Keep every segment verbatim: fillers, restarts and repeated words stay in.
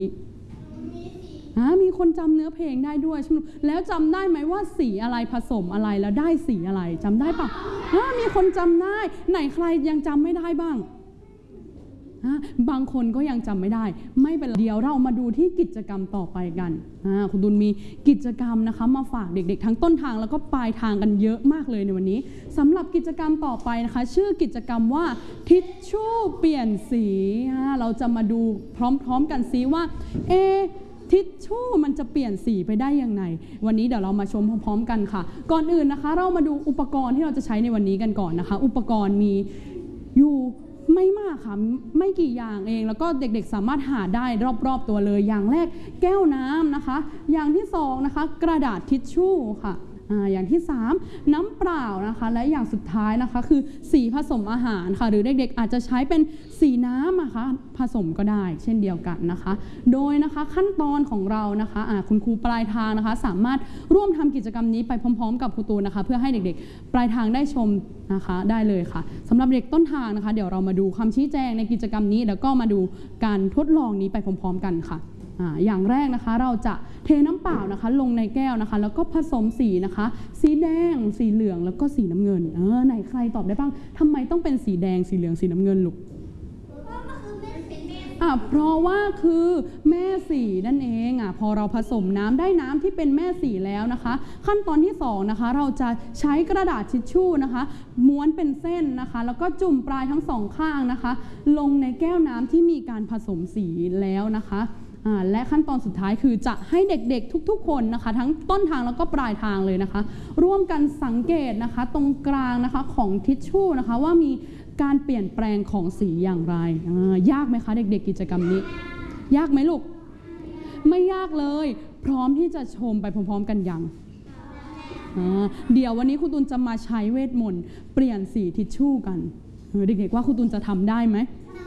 มีคนจำเนื้อเพลงได้ด้วยใช่ไหมแล้วจำได้ไหมว่าสีอะไรผสมอะไรแล้วได้สีอะไรจำได้ปะมีคนจำได้ไหนใครยังจำไม่ได้บ้างบางคนก็ยังจำไม่ได้ไม่เป็นไรเดี๋ยวเรามาดูที่กิจกรรมต่อไปกันคุณดุลมีกิจกรรมนะคะมาฝากเด็กๆทั้งต้นทางแล้วก็ปลายทางกันเยอะมากเลยในวันนี้สำหรับกิจกรรมต่อไปนะคะชื่อกิจกรรมว่าทิชชู่เปลี่ยนสีเราจะมาดูพร้อมๆกันซิว่าเอทิชชู่มันจะเปลี่ยนสีไปได้ยังไงวันนี้เดี๋ยวเรามาชมพร้อมๆกันค่ะก่อนอื่นนะคะเรามาดูอุปกรณ์ที่เราจะใช้ในวันนี้กันก่อนนะคะอุปกรณ์มีอยู่ไม่มากค่ะไม่กี่อย่างเองแล้วก็เด็กๆสามารถหาได้รอบๆตัวเลยอย่างแรกแก้วน้ำนะคะอย่างที่สองนะคะกระดาษทิชชู่ค่ะอย่างที่สามน้ำเปล่านะคะและอย่างสุดท้ายนะคะคือสีผสมอาหารค่ะหรือเด็กๆอาจจะใช้เป็นสีน้ำนะคะผสมก็ได้เช่นเดียวกันนะคะโดยนะคะขั้นตอนของเรานะคะคุณครูปลายทางนะคะสามารถร่วมทำกิจกรรมนี้ไปพร้อมๆกับครูตูนนะคะเพื่อให้เด็กๆปลายทางได้ชมนะคะได้เลยค่ะสำหรับเด็กต้นทางนะคะเดี๋ยวเรามาดูคำชี้แจงในกิจกรรมนี้แล้วก็มาดูการทดลองนี้ไปพร้อมๆกันค่ะอย่างแรกนะคะเราจะเทน้ำเปล่านะคะลงในแก้วนะคะแล้วก็ผสมสีนะคะสีแดงสีเหลืองแล้วก็สีน้ำเงินเออไหนใครตอบได้บ้างทำไมต้องเป็นสีแดงสีเหลืองสีน้ำเงินลูกอ่ะเพราะว่าคือแม่สีนั่นเองอ่ะพอเราผสมน้ำได้น้ำที่เป็นแม่สีแล้วนะคะขั้นตอนที่สองนะคะเราจะใช้กระดาษทิชชู่นะคะม้วนเป็นเส้นนะคะแล้วก็จุ่มปลายทั้งสองข้างนะคะลงในแก้วน้ำที่มีการผสมสีแล้วนะคะและขั้นตอนสุดท้ายคือจะให้เด็กๆทุกๆคนนะคะทั้งต้นทางแล้วก็ปลายทางเลยนะคะร่วมกันสังเกตนะคะตรงกลางนะคะของทิชชู่นะคะว่ามีการเปลี่ยนแปลงของสีอย่างไรยากไหมคะเด็กๆกิจกรรมนี้ยากไหมลูกไม่ยากเลยพร้อมที่จะชมไปพร้อมๆกันยังเดี๋ยววันนี้ครูตูนจะมาใช้เวทมนต์เปลี่ยนสีทิชชู่กันเด็กๆว่าครูตูนจะทำได้ไหม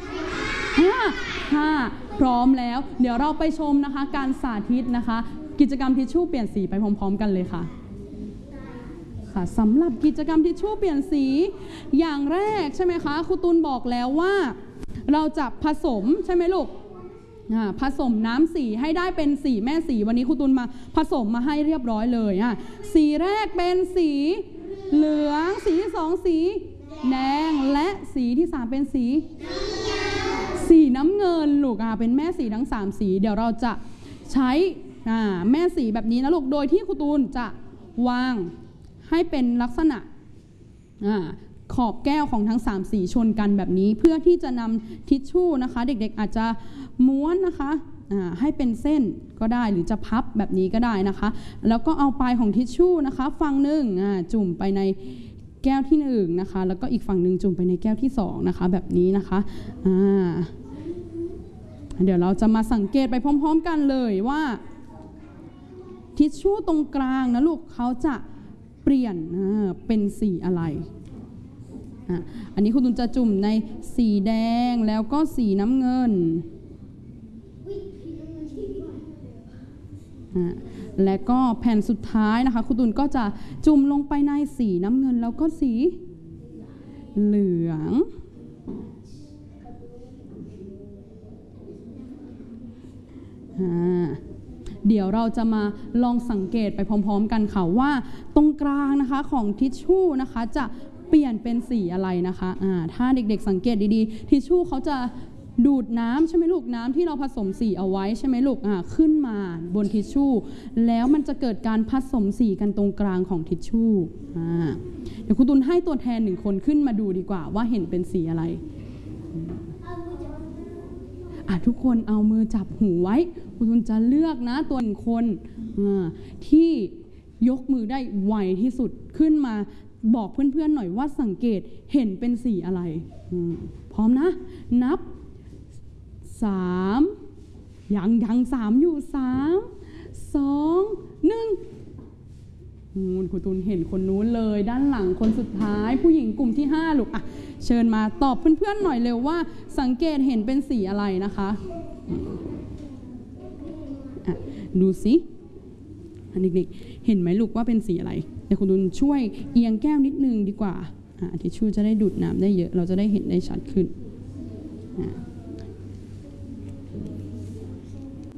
ค่ะพร้อมแล้วเดี๋ยวเราไปชมนะคะการสาธิตนะคะกิจกรรมทิชชู่เปลี่ยนสีไปพร้อมๆกันเลยค่ะค่ะสำหรับกิจกรรมทิชชู่เปลี่ยนสีอย่างแรกใช่ไหมคะครูตูนบอกแล้วว่าเราจะผสมใช่ไหมลูกผสมน้ำสีให้ได้เป็นสีแม่สีวันนี้ครูตูนมาผสมมาให้เรียบร้อยเลยอ่ะสีแรกเป็นสีเหลืองสีที่สองสีแดงและสีที่สามเป็นสีสีน้ำเงินลูกอ่ะเป็นแม่สีทั้งสามสีเดี๋ยวเราจะใช้อ่าแม่สีแบบนี้นะลูกโดยที่ครูตูนจะวางให้เป็นลักษณะอ่าขอบแก้วของทั้งสามสีชนกันแบบนี้เพื่อที่จะนำทิชชู่นะคะเด็กๆอาจจะม้วนนะคะอ่าให้เป็นเส้นก็ได้หรือจะพับแบบนี้ก็ได้นะคะแล้วก็เอาปลายของทิชชู่นะคะฝั่งหนึ่งอ่าจุ่มไปในแก้วที่หนึ่งนะคะแล้วก็อีกฝั่งหนึ่งจุ่มไปในแก้วที่สองนะคะแบบนี้นะคะอ่าเดี๋ยวเราจะมาสังเกตไปพร้อมๆกันเลยว่าทิชชู่ตรงกลางนะลูกเขาจะเปลี่ยนเป็นสีอะไรอ่ะอันนี้คุณตุนจะจุ่มในสีแดงแล้วก็สีน้ำเงินอ่ะและก็แผ่นสุดท้ายนะคะคุณตุนก็จะจุ่มลงไปในสีน้ำเงินแล้วก็สีเหลืองเดี๋ยวเราจะมาลองสังเกตไปพร้อมๆกันค่ะว่าตรงกลางนะคะของทิชชู่นะคะจะเปลี่ยนเป็นสีอะไรนะคะอ่าถ้าเด็กๆสังเกตดีๆทิชชู่เขาจะดูดน้ำใช่ไหมลูกน้ำที่เราผสมสีเอาไว้ใช่ไหมลูกอ่าขึ้นมาบนทิชชู่แล้วมันจะเกิดการผสมสีกันตรงกลางของทิชชู่อ่าเดี๋ยวครูตุลให้ตัวแทนหนึ่งคนขึ้นมาดูดีกว่าว่าเห็นเป็นสีอะไรทุกคนเอามือจับหูไว้คุณจะเลือกนะตัวหนึ่งคนที่ยกมือได้ไวที่สุดขึ้นมาบอกเพื่อนๆหน่อยว่าสังเกตเห็นเป็นสีอะไรพร้อมนะนับสามยังยังสามอยู่สามสองหนึ่งคุณตูนเห็นคนนู้นเลยด้านหลังคนสุดท้ายผู้หญิงกลุ่มที่ห้าลูกอ่ะเชิญมาตอบเพื่อนๆหน่อยเร็วว่าสังเกตเห็นเป็นสีอะไรนะคะอ่ะดูสิเด็กๆเห็นไหมลูกว่าเป็นสีอะไรเดี๋ยวคุณตูนช่วยเอียงแก้วนิดนึงดีกว่าอ่ะทิชชู่จะได้ดูดน้ำได้เยอะเราจะได้เห็นได้ชัดขึ้นอ่ะ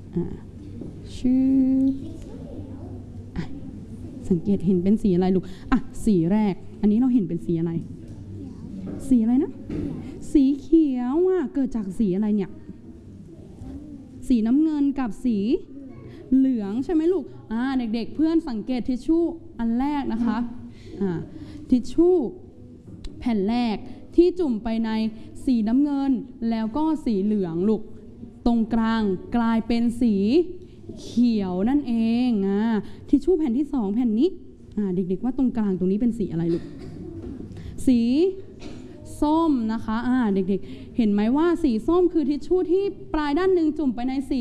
อ่าชื่ออ่ะสังเกตเห็นเป็นสีอะไรลูกอ่ะสีแรกอันนี้เราเห็นเป็นสีอะไรสีอะไรนะสีเขียวอ่ะเกิดจากสีอะไรเนี่ยสีน้ำเงินกับสีเหลืองใช่ไหมลูกอ่าเด็กๆเพื่อนสังเกตทิชชู่อันแรกนะคะอ่าทิชชู่แผ่นแรกที่จุ่มไปในสีน้ำเงินแล้วก็สีเหลืองลูกตรงกลางกลายเป็นสีเขียวนั่นเองอ่าทิชชู่แผ่นที่สองแผ่นนี้อ่าเด็กๆว่าตรงกลางตรงนี้เป็นสีอะไรลูกสีส้มนะคะอ่าเด็กๆเห็นไหมว่าสีส้มคือทิชชู่ที่ปลายด้านหนึ่งจุ่มไปในสี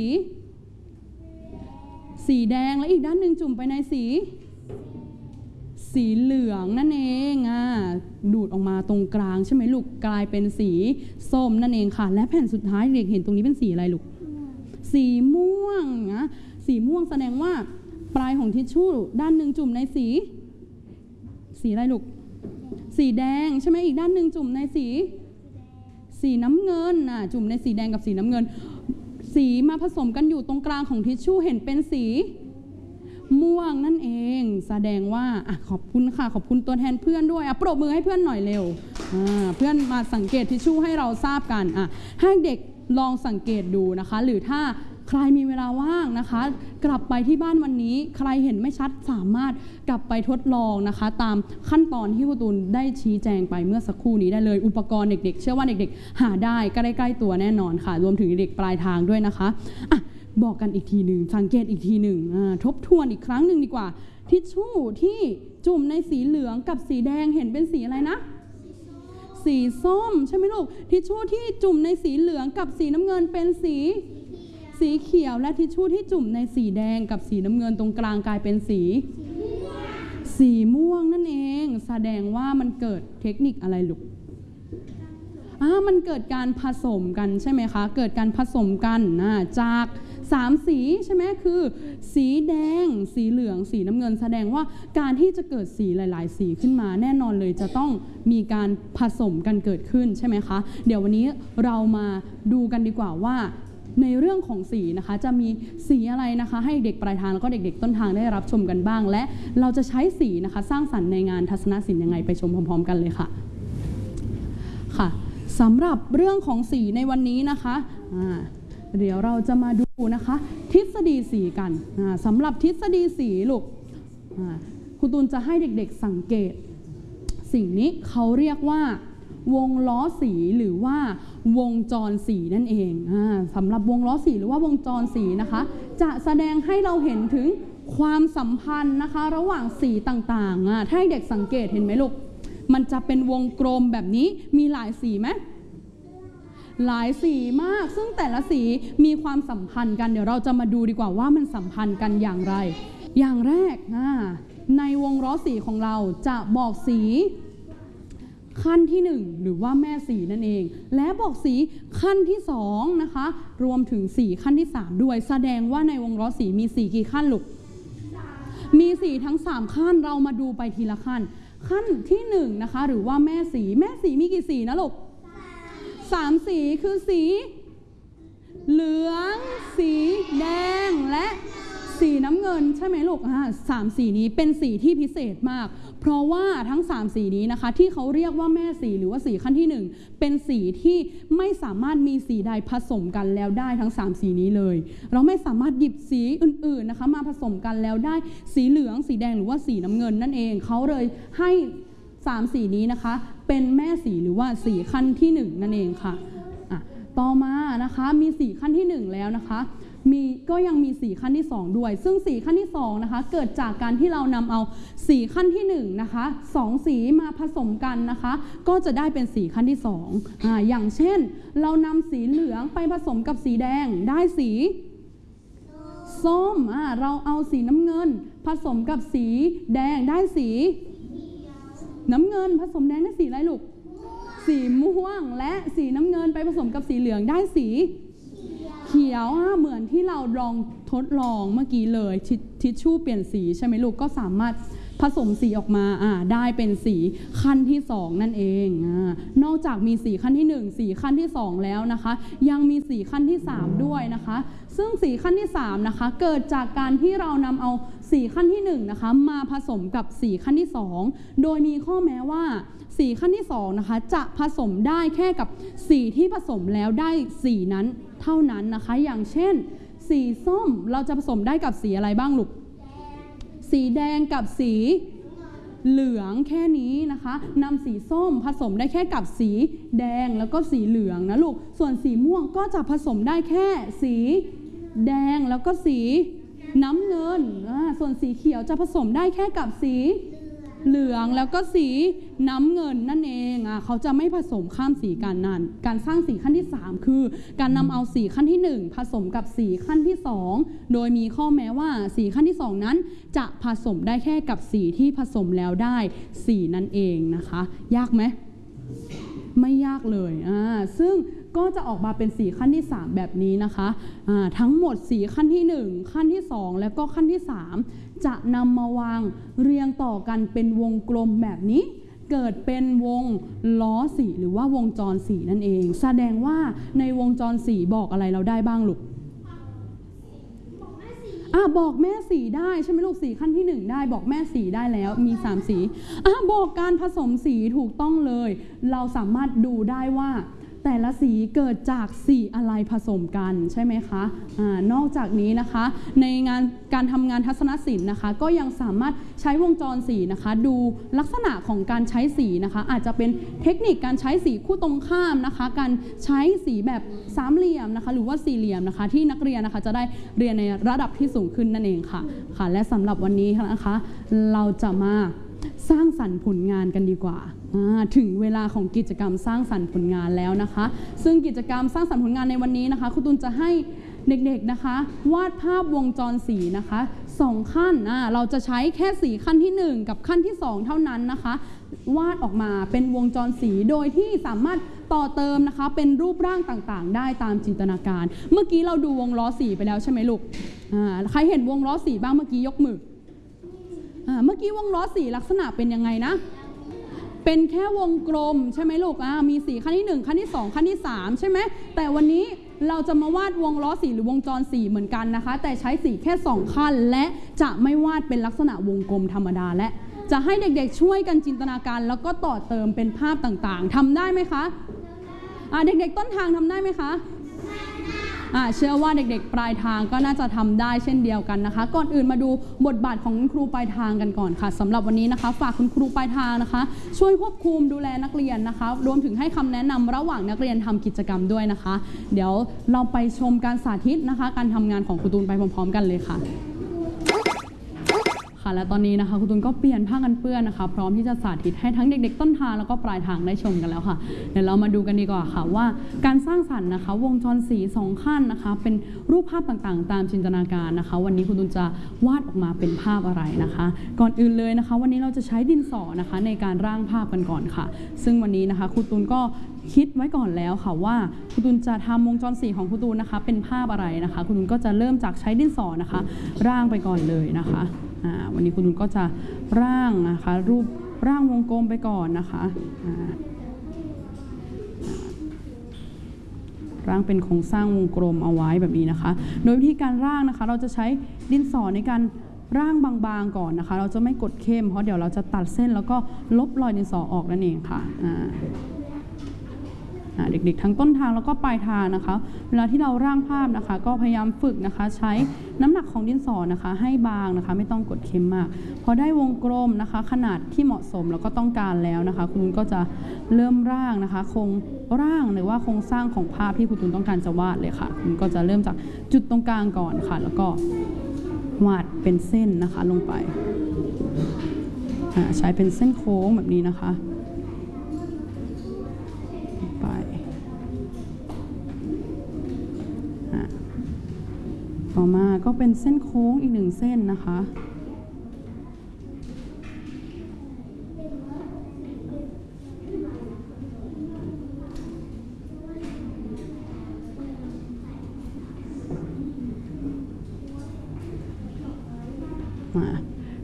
สีแดงและอีกด้านหนึ่งจุ่มไปในสีสีเหลืองนั่นเองอ่าดูดออกมาตรงกลางใช่ไหมลูกกลายเป็นสีส้มนั่นเองค่ะและแผ่นสุดท้ายเด็กเห็นตรงนี้เป็นสีอะไรลูกสีม่วงนะสีม่วงแสดงว่าปลายของทิชชู่ด้านหนึ่งจุ่มในสีสีอะไรลูกสีแดงใช่ไหมอีกด้านหนึ่งจุ่มในสีสีน้ำเงินอ่ะจุ่มในสีแดงกับสีน้ำเงินสีมาผสมกันอยู่ตรงกลางของทิชชู่เห็นเป็นสีม่วงนั่นเองแสดงว่าอ่ะขอบคุณค่ะขอบคุณตัวแทนเพื่อนด้วยอ่ะปรบมือให้เพื่อนหน่อยเร็วอ่าเพื่อนมาสังเกตทิชชู่ให้เราทราบกันอ่ะให้เด็กลองสังเกตดูนะคะหรือถ้าใครมีเวลาว่างนะคะกลับไปที่บ้านวันนี้ใครเห็นไม่ชัดสามารถกลับไปทดลองนะคะตามขั้นตอนที่ครูตูนได้ชี้แจงไปเมื่อสักครู่นี้ได้เลยอุปกรณ์เด็กๆเชื่อว่าเด็กๆหาได้ใกล้ๆตัวแน่นอนค่ะรวมถึงเด็กปลายทางด้วยนะคะอ่ะบอกกันอีกทีหนึ่งสังเกตอีกทีหนึ่งทบทวนอีกครั้งหนึ่งดีกว่าทิชชู่ที่จุ่มในสีเหลืองกับสีแดงเห็นเป็นสีอะไรนะสีส้มใช่ไหมลูกทิชชู่ที่จุ่มในสีเหลืองกับสีน้ำเงินเป็นสีสีเขียวและทิชชู่ที่จุ่มในสีแดงกับสีน้ำเงินตรงกลางกลายเป็นสีสีม่วงนั่นเองแสดงว่ามันเกิดเทคนิคอะไรลูกอ่ามันเกิดการผสมกันใช่ไหมคะเกิดการผสมกันนะจากสามสีใช่ไหมคือสีแดงสีเหลืองสีน้ำเงินแสดงว่าการที่จะเกิดสีหลายๆสีขึ้นมาแน่นอนเลยจะต้องมีการผสมกันเกิดขึ้นใช่ไหมคะเดี๋ยววันนี้เรามาดูกันดีกว่าว่าในเรื่องของสีนะคะจะมีสีอะไรนะคะให้เด็กปลายทางแล้วก็เด็กๆต้นทางได้รับชมกันบ้างและเราจะใช้สีนะคะสร้างสรรค์ในงานทัศนศิลป์ยังไงไปชมพร้อมๆกันเลยค่ะค่ะสำหรับเรื่องของสีในวันนี้นะคะเดี๋ยวเราจะมาดูนะคะทฤษฎีสีกันสำหรับทฤษฎีสีลูกครูตูนจะให้เด็กๆสังเกตสิ่งนี้เขาเรียกว่าวงล้อสีหรือว่าวงจรสีนั่นเองสำหรับวงล้อสีหรือว่าวงจรสีนะคะจะแสดงให้เราเห็นถึงความสัมพันธ์นะคะระหว่างสีต่างๆถ้าเด็กสังเกตเห็นไหมลูกมันจะเป็นวงกลมแบบนี้มีหลายสีไหมหลายสีมากซึ่งแต่ละสีมีความสัมพันธ์กันเดี๋ยวเราจะมาดูดีกว่าว่ามันสัมพันธ์กันอย่างไรอย่างแรกในวงล้อสีของเราจะบอกสีขั้นที่หนึ่งหรือว่าแม่สีนั่นเองและบอกสีขั้นที่สองนะคะรวมถึงสีขั้นที่สามด้วยแสดงว่าในวงล้อสีมีสีกี่ขั้นลูกมีสีทั้งสามขั้นเรามาดูไปทีละขั้นขั้นที่หนึ่งนะคะหรือว่าแม่สีแม่สีมีกี่สีนะลูกสามสีคือสีเหลืองสีแดงและสีน้ำเงินใช่ไหมลูกอ่าสามสีนี้เป็นสีที่พิเศษมากเพราะว่าทั้งสามสีนี้นะคะที่เขาเรียกว่าแม่สีหรือว่าสีขั้นที่หนึ่งเป็นสีที่ไม่สามารถมีสีใดผสมกันแล้วได้ทั้งสามสีนี้เลยเราไม่สามารถหยิบสีอื่นๆนะคะมาผสมกันแล้วได้สีเหลืองสีแดงหรือว่าสีน้ำเงินนั่นเองเขาเลยให้สามสีนี้นะคะเป็นแม่สีหรือว่าสีขั้นที่หนึ่งนั่นเองค่ะอ่ะต่อมานะคะมีสีขั้นที่หนึ่งแล้วนะคะมีก็ยังมีสีขั้นที่สองด้วยซึ่งสีขั้นที่สองนะคะเกิดจากการที่เรานำเอาสีขั้นที่หนึ่งนะคะสองสีมาผสมกันนะคะก็จะได้เป็นสีขั้นที่สองอ่าอย่างเช่นเรานำสีเหลืองไปผสมกับสีแดงได้สีส้มอ่าเราเอาสีน้ำเงินผสมกับสีแดงได้สีน้ำเงินผสมแดงได้สีอะไรลูกสีม่วงและสีน้ำเงินไปผสมกับสีเหลืองได้สีเขียวเหมือนที่เราลองทดลองเมื่อกี้เลยทิชชู่เปลี่ยนสีใช่ไหมลูกก็สามารถผสมสีออกมาอ่าได้เป็นสีขั้นที่สองนั่นเองอ่านอกจากมีสีขั้นที่หนึ่งสีขั้นที่สองแล้วนะคะยังมีสีขั้นที่สามด้วยนะคะซึ่งสีขั้นที่สามนะคะเกิดจากการที่เรานำเอาสีขั้นที่หนึ่งนะคะมาผสมกับสีขั้นที่สองโดยมีข้อแม้ว่าสีขั้นที่สองนะคะจะผสมได้แค่กับสีที่ผสมแล้วได้สีนั้นเท่านั้นนะคะอย่างเช่นสีส้มเราจะผสมได้กับสีอะไรบ้างลูกสีแดงกับสีเหลืองแค่นี้นะคะนำสีส้มผสมได้แค่กับสีแดงแล้วก็สีเหลืองนะลูกส่วนสีม่วงก็จะผสมได้แค่สีแดงแล้วก็สีน้ำเงินส่วนสีเขียวจะผสมได้แค่กับสีเหลืองแล้วก็สีน้ำเงินนั่นเองอ่ะเขาจะไม่ผสมข้ามสีกันนั่นการสร้างสีขั้นที่สามคือการนำเอาสีขั้นที่หนึ่งผสมกับสีขั้นที่สองโดยมีข้อแม้ว่าสีขั้นที่สองนั้นจะผสมได้แค่กับสีที่ผสมแล้วได้สีนั่นเองนะคะยากไหมไม่ยากเลยอ่าซึ่งก็จะออกมาเป็นสีขั้นที่สามแบบนี้นะคะอ่าทั้งหมดสีขั้นที่หนึ่งขั้นที่สองแล้วก็ขั้นที่สามจะนำมาวางเรียงต่อกันเป็นวงกลมแบบนี้เกิดเป็นวงล้อสีหรือว่าวงจรสีนั่นเองแสดงว่าในวงจรสีบอกอะไรเราได้บ้างลูกอ่ะบอกแม่สีได้ใช่ไหมลูกสีขั้นที่หนึ่งได้บอกแม่สีได้แล้วมีสามสีอ่ะบอกการผสมสีถูกต้องเลยเราสามารถดูได้ว่าแต่ละสีเกิดจากสีอะไรผสมกันใช่ไหมคะอ่านอกจากนี้นะคะในงานการทำงานทัศนศิลป์นะคะก็ยังสามารถใช้วงจรสีนะคะดูลักษณะของการใช้สีนะคะอาจจะเป็นเทคนิคการใช้สีคู่ตรงข้ามนะคะการใช้สีแบบสามเหลี่ยมนะคะหรือว่าสี่เหลี่ยมนะคะที่นักเรียนนะคะจะได้เรียนในระดับที่สูงขึ้นนั่นเองค่ะค่ะและสำหรับวันนี้นะคะเราจะมาสร้างสรรค์ผลงานกันดีกว่าถึงเวลาของกิจกรรมสร้างสรรค์ผลงานแล้วนะคะซึ่งกิจกรรมสร้างสรรค์ผลงานในวันนี้นะคะครูตุลจะให้เด็กๆนะคะวาดภาพวงจรสีนะคะสองขั้นเราจะใช้แค่สีขั้นที่หนึ่งกับขั้นที่สองเท่านั้นนะคะวาดออกมาเป็นวงจรสีโดยที่สามารถต่อเติมนะคะเป็นรูปร่างต่างๆได้ตามจินตนาการเมื่อกี้เราดูวงล้อสีไปแล้วใช่ไหมลูกใครเห็นวงล้อสีบ้างเมื่อกี้ยกมือเมื่อกี้วงล้อสีลักษณะเป็นยังไงนะเป็นแค่วงกลมใช่ไหมลูกอ่ามีสีขั้นที่หนึ่งขั้นที่สองขั้นที่สามใช่ไหมแต่วันนี้เราจะมาวาดวงล้อสีหรือวงจรสีเหมือนกันนะคะแต่ใช้สีแค่สองขั้นและจะไม่วาดเป็นลักษณะวงกลมธรรมดาและจะให้เด็กๆช่วยกันจินตนาการแล้วก็ต่อเติมเป็นภาพต่างๆทำได้ไหมคะอ่าเด็กๆต้นทางทำได้ไหมคะเชื่อว่าเด็กๆปลายทางก็น่าจะทำได้เช่นเดียวกันนะคะก่อนอื่นมาดูบทบาทของครูปลายทางกันก่อนค่ะสำหรับวันนี้นะคะฝากคุณครูปลายทางนะคะช่วยควบคุมดูแลนักเรียนนะคะรวมถึงให้คำแนะนำระหว่างนักเรียนทำกิจกรรมด้วยนะคะเดี๋ยวเราไปชมการสาธิตนะคะการทำงานของครูตูนไปพร้อมๆกันเลยค่ะและตอนนี้นะคะครูตูนก็เปลี่ยนผ้ากันเปื้อนนะคะพร้อมที่จะสาธิตให้ทั้งเด็กๆต้นทางแล้วก็ปลายทางได้ชมกันแล้วค่ะเดี๋ยวเรามาดูกันดีกว่าค่ะว่าการสร้างสรรค์นะคะวงจรสีสองขั้นนะคะเป็นรูปภาพต่างๆตามจินตนาการนะคะวันนี้ครูตูนจะวาดออกมาเป็นภาพอะไรนะคะก่อนอื่นเลยนะคะวันนี้เราจะใช้ดินสอนะคะในการร่างภาพกันก่อนค่ะซึ่งวันนี้นะคะครูตูนก็คิดไว้ก่อนแล้วค่ะว่าครูตูนจะทำวงจรสีของครูตูนนะคะเป็นภาพอะไรนะคะครูตูนก็จะเริ่มจากใช้ดินสอนะคะร่างไปก่อนเลยนะคะวันนี้คุณลุงก็จะร่างนะคะรูปร่างวงกลมไปก่อนนะคะร่างเป็นโครงสร้างวงกลมเอาไว้แบบนี้นะคะโดยวิธีการร่างนะคะเราจะใช้ดินสอในการร่างบางๆก่อนนะคะเราจะไม่กดเข้มเพราะเดี๋ยวเราจะตัดเส้นแล้วก็ลบรอยดินสอออกนั่นเองค่ะเด็กๆทั้งต้นทางแล้วก็ปลายทางนะคะเวลาที่เราร่างภาพนะคะก็พยายามฝึกนะคะใช้น้ำหนักของดินสอนะคะให้บางนะคะไม่ต้องกดเข้มมากพอได้วงกลมนะคะขนาดที่เหมาะสมแล้วก็ต้องการแล้วนะคะคุณก็จะเริ่มร่างนะคะโครงร่างหรือว่าโครงสร้างของภาพที่คุณต้องการจะวาดเลยค่ะคุณก็จะเริ่มจากจุดตรงกลางก่อนค่ะแล้วก็วาดเป็นเส้นนะคะลงไปใช้เป็นเส้นโค้งแบบนี้นะคะต่อมาก็เป็นเส้นโค้งอีกหนึ่งเส้นนะคะ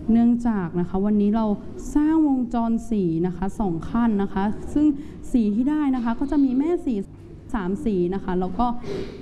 เนื่องจากนะคะวันนี้เราสร้างวงจรสีนะคะสองขั้นนะคะซึ่งสีที่ได้นะคะก็จะมีแม่สีสามสีนะคะแล้วก็